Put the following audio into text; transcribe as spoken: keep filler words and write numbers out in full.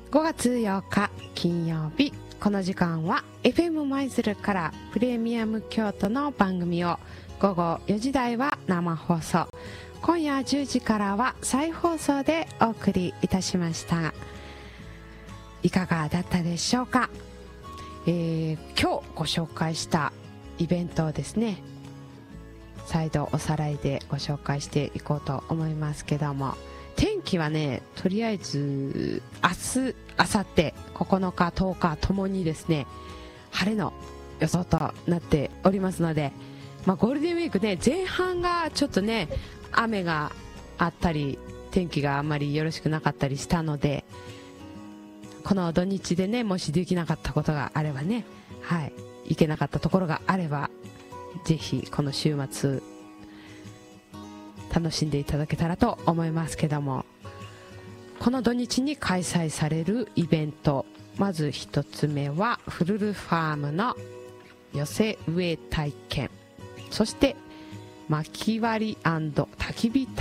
ごがつようか金曜日、この時間は エフエム 舞鶴からプレミアム京都の番組を、午後よじ台は生放送、今夜じゅうじからは再放送でお送りいたしました。いかがだったでしょうか。えー、今日ご紹介したイベントをですね、再度おさらいでご紹介していこうと思いますけども、天気はね、とりあえず明日、明後日ここのかとおかともにですね、晴れの予想となっておりますので、まあ、ゴールデンウィークね、前半がちょっとね、雨があったり天気があんまりよろしくなかったりしたので、この土日でね、もしできなかったことがあればね、はい、行けなかったところがあれば、ぜひこの週末楽しんでいただけたらと思いますけども、この土日に開催されるイベント、まず一つ目はフルルファームの寄せ植え体験、そして薪割り焚き火